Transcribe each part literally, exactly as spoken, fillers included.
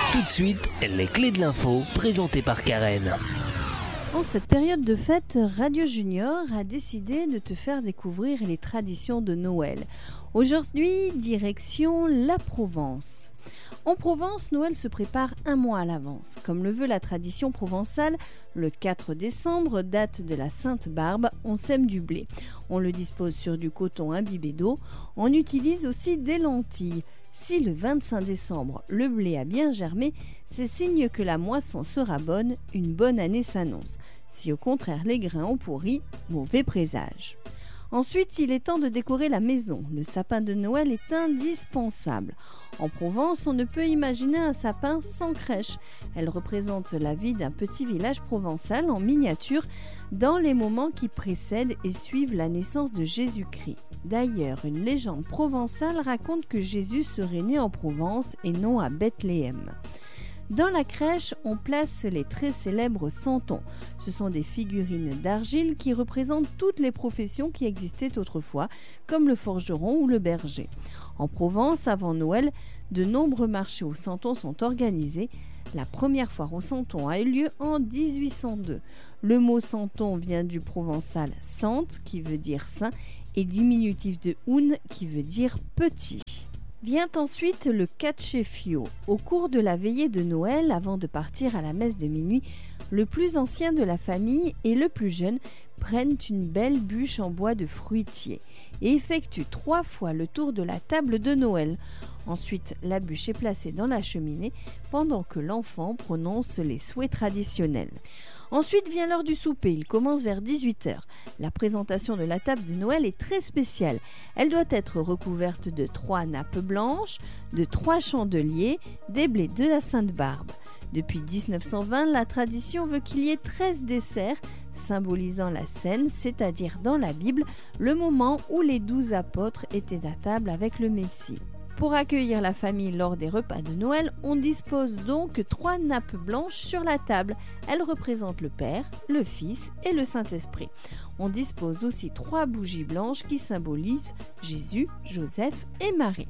Tout de suite, les clés de l'info présentées par Karen. En cette période de fête, Radio Junior a décidé de te faire découvrir les traditions de Noël. Aujourd'hui, direction la Provence. En Provence, Noël se prépare un mois à l'avance. Comme le veut la tradition provençale, le quatre décembre, date de la Sainte Barbe, on sème du blé. On le dispose sur du coton imbibé d'eau. On utilise aussi des lentilles. Si le vingt-cinq décembre, le blé a bien germé, c'est signe que la moisson sera bonne, une bonne année s'annonce. Si au contraire les grains ont pourri, mauvais présage. Ensuite, il est temps de décorer la maison. Le sapin de Noël est indispensable. En Provence, on ne peut imaginer un sapin sans crèche. Elle représente la vie d'un petit village provençal en miniature dans les moments qui précèdent et suivent la naissance de Jésus-Christ. D'ailleurs, une légende provençale raconte que Jésus serait né en Provence et non à Bethléem. Dans la crèche, on place les très célèbres santons. Ce sont des figurines d'argile qui représentent toutes les professions qui existaient autrefois, comme le forgeron ou le berger. En Provence, avant Noël, de nombreux marchés aux santons sont organisés. La première foire aux santons a eu lieu en dix-huit cent deux. Le mot santon vient du provençal sante, qui veut dire saint, et diminutif de un, qui veut dire petit. Vient ensuite le cacefio. Au cours de la veillée de Noël, avant de partir à la messe de minuit, le plus ancien de la famille et le plus jeune prennent une belle bûche en bois de fruitier et effectuent trois fois le tour de la table de Noël. Ensuite, la bûche est placée dans la cheminée pendant que l'enfant prononce les souhaits traditionnels. Ensuite vient l'heure du souper, il commence vers dix-huit heures. La présentation de la table de Noël est très spéciale. Elle doit être recouverte de trois nappes blanches, de trois chandeliers, des blés de la Sainte Barbe. Depuis dix-neuf cent vingt, la tradition veut qu'il y ait treize desserts, symbolisant la scène, c'est-à-dire dans la Bible, le moment où les douze apôtres étaient à table avec le Messie. Pour accueillir la famille lors des repas de Noël, on dispose donc trois nappes blanches sur la table. Elles représentent le Père, le Fils et le Saint-Esprit. On dispose aussi trois bougies blanches qui symbolisent Jésus, Joseph et Marie.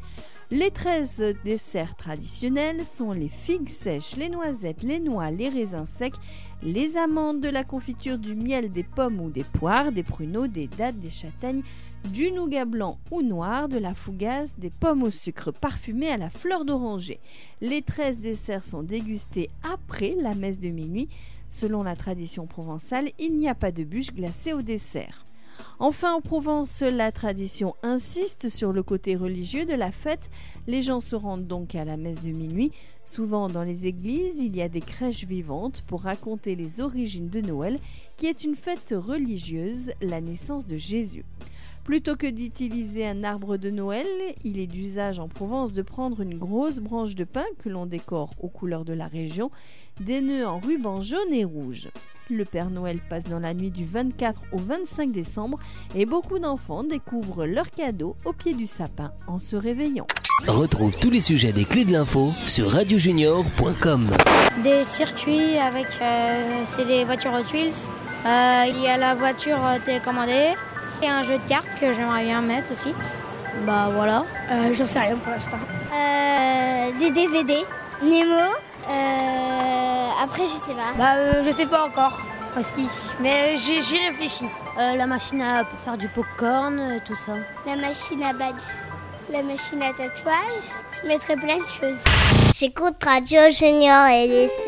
Les treize desserts traditionnels sont les figues sèches, les noisettes, les noix, les raisins secs, les amandes, de la confiture, du miel, des pommes ou des poires, des pruneaux, des dattes, des châtaignes, du nougat blanc ou noir, de la fougasse, des pommes au sucre parfumées à la fleur d'oranger. Les treize desserts sont dégustés après la messe de minuit. Selon la tradition provençale, il n'y a pas de bûche glacée au dessert. Enfin, en Provence, la tradition insiste sur le côté religieux de la fête. Les gens se rendent donc à la messe de minuit. Souvent, dans les églises, il y a des crèches vivantes pour raconter les origines de Noël, qui est une fête religieuse, la naissance de Jésus. Plutôt que d'utiliser un arbre de Noël, il est d'usage en Provence de prendre une grosse branche de pin que l'on décore aux couleurs de la région, des nœuds en ruban jaune et rouge. Le Père Noël passe dans la nuit du vingt-quatre au vingt-cinq décembre et beaucoup d'enfants découvrent leurs cadeaux au pied du sapin en se réveillant. Retrouve tous les sujets des clés de l'info sur radio junior point com. Des circuits avec euh, c'est des voitures Hot Wheels. Euh, il y a la voiture télécommandée et un jeu de cartes que j'aimerais bien mettre aussi. Bah voilà. Euh, j'en sais rien pour l'instant. Euh, des D V D, Nemo. Euh, après, je sais pas. Bah, euh, je sais pas encore aussi, mais euh, j'y, j'y réfléchis. Euh, la machine à, pour faire du popcorn, euh, tout ça. La machine à badge, la machine à tatouage. Je mettrais plein de choses. J'écoute Radio Junior et les